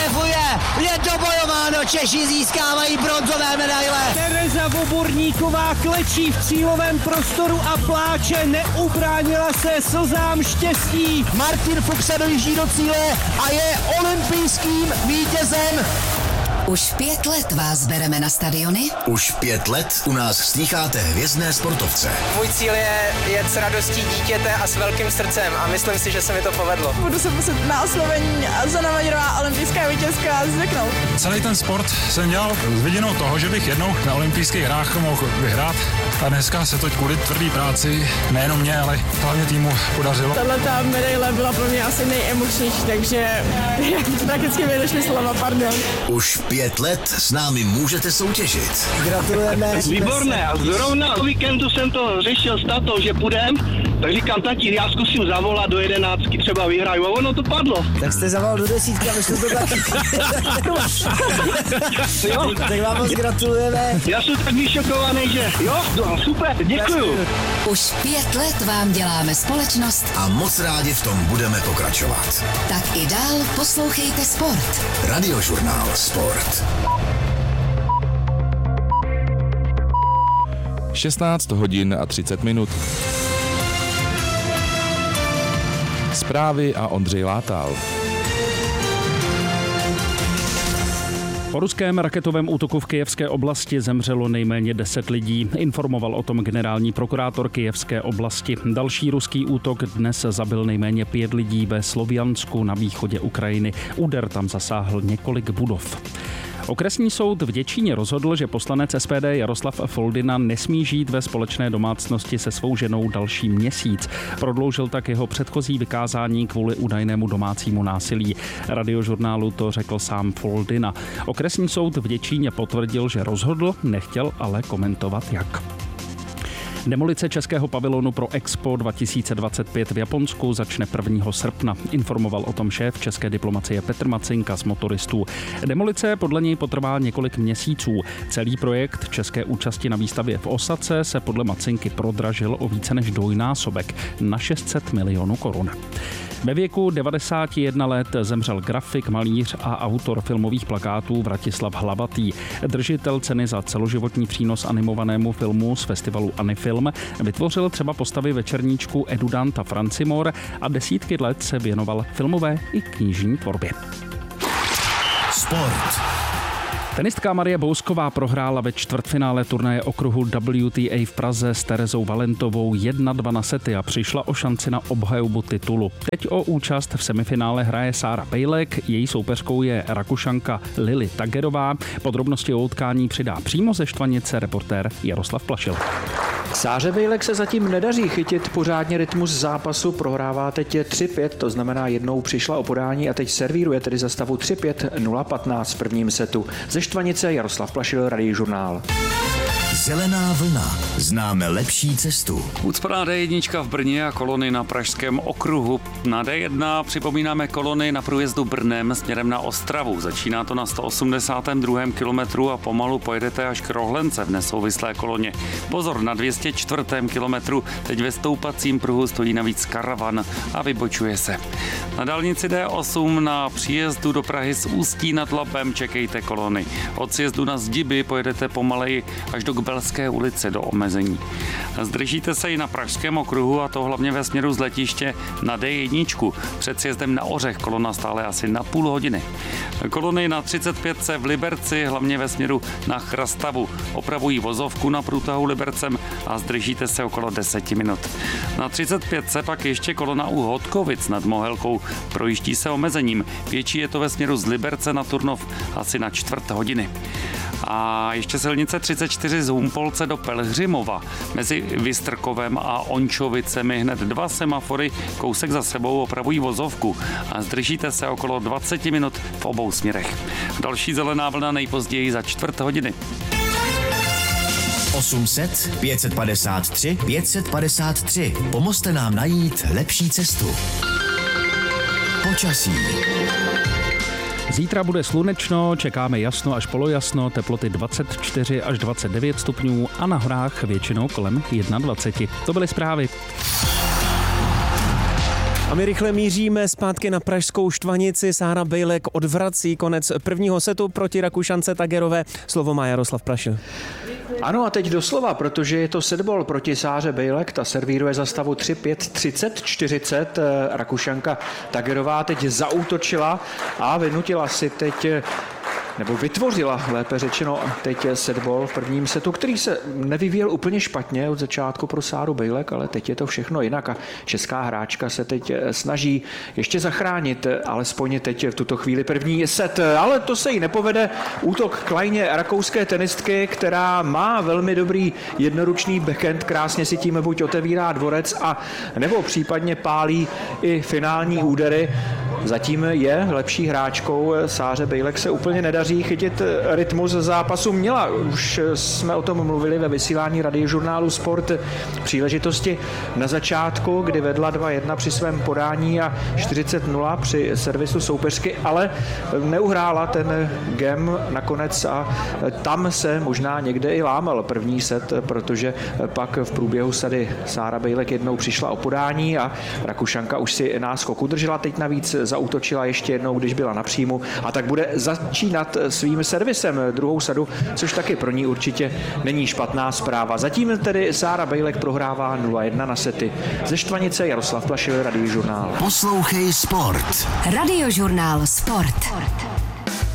trefuje, je dobojováno, Češi získávají bronzové medaile. Tereza Voburníková klečí v cílovém prostoru a pláče, neubránila se slzám štěstí. Martin Fuchs se dojíždí do cíle a je olympijským vítězem. Už 5 let vás bereme na stadiony. Už 5 let u nás slýcháte hvězdné sportovce. Můj cíl je jet s radostí dítěte a s velkým srdcem a myslím si, že se mi to povedlo. Budu se muset na oslovení Zana Maďarová, olympijská vítězka, zvyknout. Celý ten sport jsem dělal s vidinou toho, že bych jednou na olympijských hrách mohl vyhrát. A dneska se to kvůli tvrdý práci nejenom mě, ale hlavně týmu podařilo. Tato medaile byla pro mě asi nejemočnější, takže prakticky mi došly slova, pardon. Už 5 let s námi můžete soutěžit. Gratulujeme. Výborné, a zrovna o víkendu jsem to řešil s tatou, že půjdem, tak říkám, tati, já zkusím zavolat do 11, třeba vyhraju, a ono to padlo. Tak jste zavolal do 10, vyšlo to taky. Jo? Tak vám moc gratulujeme. Já jsem tak vyšokovaný, že jo, no, super, děkuju. Už 5 let vám děláme společnost A moc rádi v tom budeme pokračovat. tak i dál poslouchejte Sport. Radiožurnál Sport. 16 hodin a 30 minut. Zprávy a Ondřej Látal. Po ruském raketovém útoku v kyjevské oblasti zemřelo nejméně 10 lidí. Informoval o tom generální prokurátor kyjevské oblasti. Další ruský útok dnes zabil nejméně 5 lidí ve Sloviansku na východě Ukrajiny. Úder tam zasáhl několik budov. Okresní soud v Děčíně rozhodl, že poslanec SPD Jaroslav Foldyna nesmí žít ve společné domácnosti se svou ženou další měsíc. Prodloužil tak jeho předchozí vykázání kvůli údajnému domácímu násilí. Radiožurnálu to řekl sám Foldyna. Okresní soud v Děčíně potvrdil, že rozhodl, nechtěl ale komentovat jak. Demolice českého pavilonu pro Expo 2025 v Japonsku začne 1. srpna. Informoval o tom šéf české diplomacie Petr Macinka z Motoristů. Demolice podle něj potrvá několik měsíců. Celý projekt české účasti na výstavě v Osace se podle Macinky prodražil o více než dvojnásobek na 600 milionů korun. Ve věku 91 let zemřel grafik, malíř a autor filmových plakátů Vratislav Hlavatý. Držitel ceny za celoživotní přínos animovanému filmu z festivalu Anifilm vytvořil třeba postavy Večerníčku Edudanta Francimor a desítky let se věnoval filmové i knižní tvorbě. Sport. Tenistka Marie Bousková prohrála ve čtvrtfinále turnaje okruhu WTA v Praze s Terezou Valentovou 1-2 na sety a přišla o šanci na obhajobu titulu. Teď o účast v semifinále hraje Sára Pejlek, její soupeřkou je Rakušanka Lily Tagerová. Podrobnosti o utkání přidá přímo ze Štvanice reportér Jaroslav Plašil. Sáře Bejlek se zatím nedaří chytit pořádně rytmus zápasu, prohrává teď 3-5, to znamená jednou přišla o podání a teď servíruje tedy za stavu 3-5, 0-15 v prvním setu. Ze Štvanice Jaroslav Plašil, Radiožurnál. Zelená vlna. Známe lepší cestu. Ucpaná D1 v Brně a kolony na pražském okruhu. Na D1 připomínáme kolony na průjezdu Brnem směrem na Ostravu. Začíná to na 182. kilometru a pomalu pojedete až k Rohlence v nesouvislé koloně. Pozor, na 204. kilometru teď ve stoupacím pruhu stojí navíc karavan a vybočuje se. Na dálnici D8 na příjezdu do Prahy z Ústí nad Labem čekejte kolony. Od sjezdu na Zdiby pojedete pomaleji až do Belské ulice do omezení. Zdržíte se i na pražském okruhu a to hlavně ve směru z letiště na D1. Před sjezdem na Ořech kolona stále asi na půl hodiny. Kolony na 35 v Liberci, hlavně ve směru na Chrastavu. Opravují vozovku na průtahu Libercem a zdržíte se okolo 10 minut. Na 35 pak ještě kolona u Hodkovic nad Mohelkou. Projíždí se omezením. Větší je to ve směru z Liberce na Turnov asi na čtvrt hodiny. A ještě silnice 34 z Humpolce do Pelhřimova. Mezi Vystrkovem a Ončovicemi hned 2 semafory kousek za sebou opravují vozovku a zdržíte se okolo 20 minut v obou směrech. Další zelená vlna nejpozději za čtvrt hodiny. 800 553 553. Pomozte nám najít lepší cestu. Počasí. Zítra bude slunečno, čekáme jasno až polojasno, teploty 24 až 29 stupňů a na horách většinou kolem 21. To byly zprávy. A my rychle míříme zpátky na pražskou Štvanici. Sára Bejlek odvrací konec prvního setu proti Rakušance Tagerové. Slovo má Jaroslav Plašil. Ano a teď doslova, protože je to setball proti Sáře Bejlek, ta servíruje za stavu 3-5, 30-40. Rakušanka Tagerová teď zaútočila a vynutila si teď, nebo vytvořila, lépe řečeno, teď setball v prvním setu, který se nevyvíjel úplně špatně od začátku pro Sáru Bejlek, ale teď je to všechno jinak a česká hráčka se teď snaží ještě zachránit, alespoň teď v tuto chvíli první set, ale to se jí nepovede. Útok k lajně rakouské tenistky, která má velmi dobrý jednoručný backhand, krásně si tím buď otevírá dvorec a nebo případně pálí i finální údery. Zatím je lepší hráčkou, Sáře Bejlek se úplně nedaří chytit rytmus zápasu. Měla, už jsme o tom mluvili ve vysílání Radiožurnálu Sport, příležitosti na začátku, kdy vedla 2-1 při svém podání a 40-0 při servisu soupeřky, ale neuhrála ten game nakonec a tam se možná někde i lámal první set, protože pak v průběhu sady Sára Bejlek jednou přišla o podání a Rakušanka už si náskok udržela, teď navíc zaútočila ještě jednou, když byla na příjmu a tak bude začínat svým servisem druhou sadu, což taky pro ní určitě není špatná zpráva. Zatím tedy Sára Bejlek prohrává 0-1 na sety. Ze Štvanice Jaroslav Plašil, Radiožurnál. Poslouchej sport. Radiožurnál Sport.